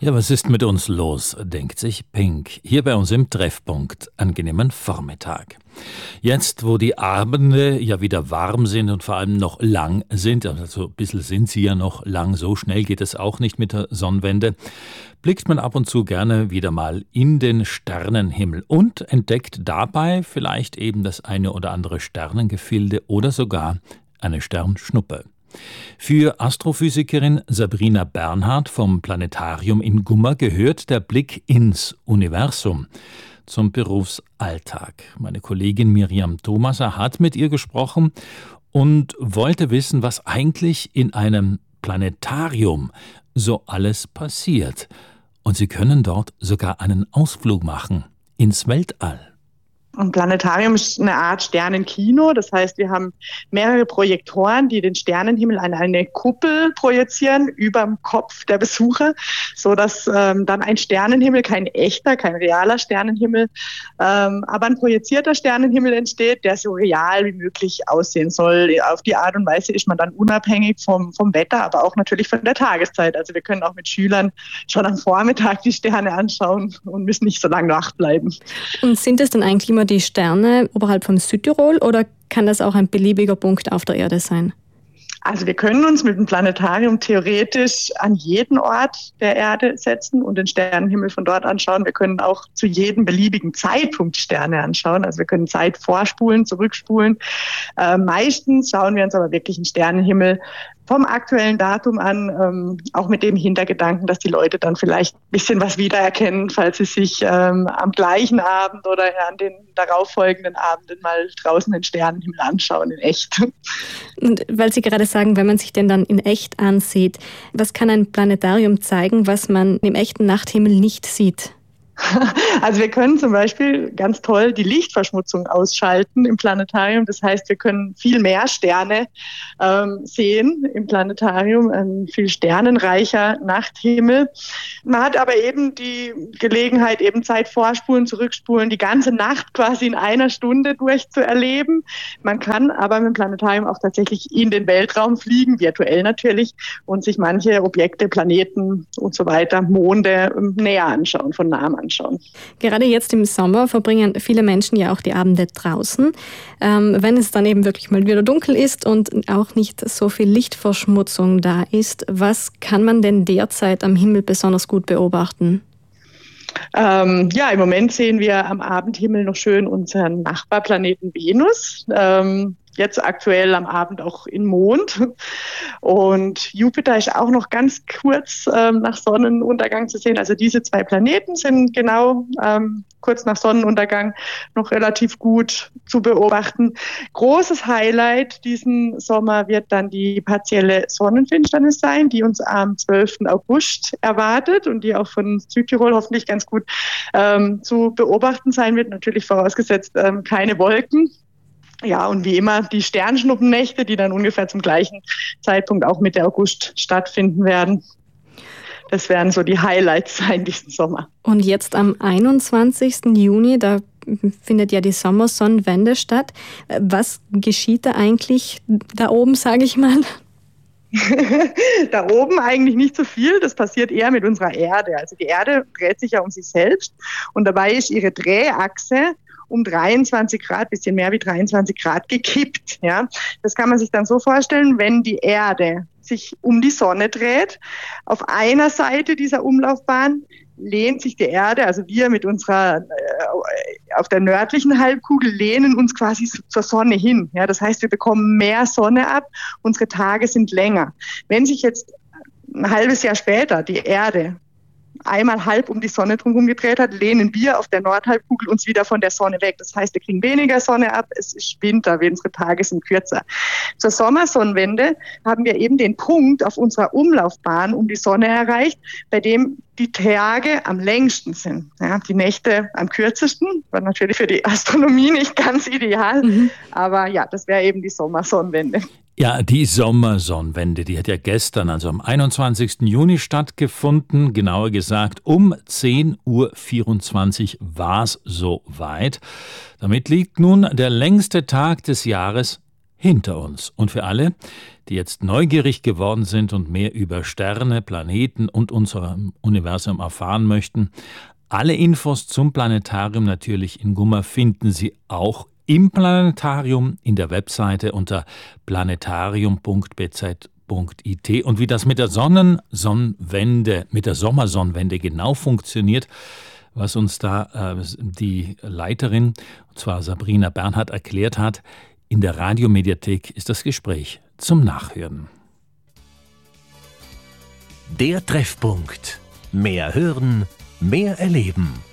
Ja, was ist mit uns los, denkt sich Pink. Hier bei uns im Treffpunkt. Angenehmen Vormittag. Jetzt, wo die Abende ja wieder warm sind und vor allem noch lang sind, also ein bisschen sind sie ja noch lang, so schnell geht es auch nicht mit der Sonnenwende, blickt man ab und zu gerne wieder mal in den Sternenhimmel und entdeckt dabei vielleicht eben das eine oder andere Sternengefilde oder sogar eine Sternschnuppe. Für Astrophysikerin Sabrina Bernhardt vom Planetarium in Gummer gehört der Blick ins Universum zum Berufsalltag. Meine Kollegin Miriam Thomaser hat mit ihr gesprochen und wollte wissen, was eigentlich in einem Planetarium so alles passiert. Und sie können dort sogar einen Ausflug machen ins Weltall. Ein Planetarium ist eine Art Sternenkino. Das heißt, wir haben mehrere Projektoren, die den Sternenhimmel an eine Kuppel projizieren über dem Kopf der Besucher, so dass dann ein Sternenhimmel, kein echter, kein realer Sternenhimmel, aber ein projizierter Sternenhimmel entsteht, der so real wie möglich aussehen soll. Auf die Art und Weise ist man dann unabhängig vom Wetter, aber auch natürlich von der Tageszeit. Also wir können auch mit Schülern schon am Vormittag die Sterne anschauen und müssen nicht so lange wach bleiben. Und sind es dann eigentlich immer die Sterne oberhalb von Südtirol oder kann das auch ein beliebiger Punkt auf der Erde sein? Also wir können uns mit dem Planetarium theoretisch an jeden Ort der Erde setzen und den Sternenhimmel von dort anschauen. Wir können auch zu jedem beliebigen Zeitpunkt Sterne anschauen. Also wir können Zeit vorspulen, zurückspulen. Meistens schauen wir uns aber wirklich den Sternenhimmel vom aktuellen Datum an, auch mit dem Hintergedanken, dass die Leute dann vielleicht ein bisschen was wiedererkennen, falls sie sich am gleichen Abend oder an den darauffolgenden Abenden mal draußen den Sternenhimmel anschauen, in echt. Und weil Sie gerade sagen, wenn man sich den dann in echt ansieht, was kann ein Planetarium zeigen, was man im echten Nachthimmel nicht sieht? Also wir können zum Beispiel ganz toll die Lichtverschmutzung ausschalten im Planetarium. Das heißt, wir können viel mehr Sterne sehen im Planetarium, ein viel sternenreicher Nachthimmel. Man hat aber eben die Gelegenheit, eben Zeit vorspulen, zurückspulen, die ganze Nacht quasi in einer Stunde durchzuerleben. Man kann aber mit dem Planetarium auch tatsächlich in den Weltraum fliegen, virtuell natürlich, und sich manche Objekte, Planeten und so weiter, Monde näher anschauen, von nahem anschauen. Gerade jetzt im Sommer verbringen viele Menschen ja auch die Abende draußen. Wenn es dann eben wirklich mal wieder dunkel ist und auch nicht so viel Lichtverschmutzung da ist, was kann man denn derzeit am Himmel besonders gut beobachten? Im Moment sehen wir am Abendhimmel noch schön unseren Nachbarplaneten Venus. Jetzt aktuell am Abend auch in Mond. Und Jupiter ist auch noch ganz kurz nach Sonnenuntergang zu sehen. Also diese zwei Planeten sind genau kurz nach Sonnenuntergang noch relativ gut zu beobachten. Großes Highlight diesen Sommer wird dann die partielle Sonnenfinsternis sein, die uns am 12. August erwartet und die auch von Südtirol hoffentlich ganz gut zu beobachten sein wird. Natürlich vorausgesetzt keine Wolken. Ja, und wie immer die Sternschnuppennächte, die dann ungefähr zum gleichen Zeitpunkt auch Mitte August stattfinden werden. Das werden so die Highlights sein diesen Sommer. Und jetzt am 21. Juni, da findet ja die Sommersonnenwende statt. Was geschieht da eigentlich da oben, sage ich mal? Da oben eigentlich nicht so viel. Das passiert eher mit unserer Erde. Also die Erde dreht sich ja um sich selbst und dabei ist ihre Drehachse um 23 Grad, bisschen mehr wie 23 Grad gekippt. Ja? Das kann man sich dann so vorstellen, wenn die Erde sich um die Sonne dreht. Auf einer Seite dieser Umlaufbahn lehnt sich die Erde, also wir mit unserer, auf der nördlichen Halbkugel lehnen uns quasi zur Sonne hin. Ja? Das heißt, wir bekommen mehr Sonne ab, unsere Tage sind länger. Wenn sich jetzt ein halbes Jahr später die Erde einmal halb um die Sonne drumherum gedreht hat, lehnen wir auf der Nordhalbkugel uns wieder von der Sonne weg. Das heißt, wir kriegen weniger Sonne ab, es ist Winter, unsere Tage sind kürzer. Zur Sommersonnenwende haben wir eben den Punkt auf unserer Umlaufbahn um die Sonne erreicht, bei dem die Tage am längsten sind. Ja, die Nächte am kürzesten, war natürlich für die Astronomie nicht ganz ideal, aber ja, das wäre eben die Sommersonnenwende. Ja, die Sommersonnenwende, die hat ja gestern, also am 21. Juni stattgefunden. Genauer gesagt, um 10.24 Uhr war es soweit. Damit liegt nun der längste Tag des Jahres hinter uns. Und für alle, die jetzt neugierig geworden sind und mehr über Sterne, Planeten und unser Universum erfahren möchten, alle Infos zum Planetarium natürlich in Gummer finden Sie auch im Planetarium in der Webseite unter planetarium.bz.it. Und wie das mit der Sonnenwende, mit der Sommersonnenwende genau funktioniert, was uns da die Leiterin, und zwar Sabrina Bernhardt, erklärt hat, in der Radiomediathek ist das Gespräch zum Nachhören. Der Treffpunkt. Mehr hören, mehr erleben.